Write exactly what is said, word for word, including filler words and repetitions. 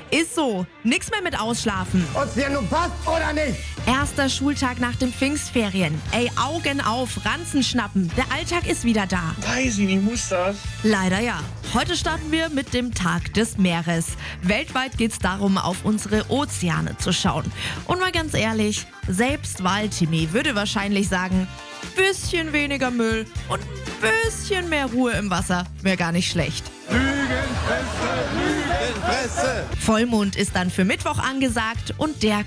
Ist so. Nix mehr mit Ausschlafen. Ob's dir nun passt oder nicht. Erster Schultag nach den Pfingstferien. Ey, Augen auf, Ranzen schnappen. Der Alltag ist wieder da. Weiß ich nicht, muss das? Leider ja. Heute starten wir mit dem Tag des Meeres. Weltweit geht es darum, auf unsere Ozeane zu schauen. Und mal ganz ehrlich, selbst Waltimi würde wahrscheinlich sagen, bisschen weniger Müll und ein bisschen mehr Ruhe im Wasser wäre gar nicht schlecht. Lügenpresse, Lügenpresse. Vollmond ist dann für Mittwoch angesagt und der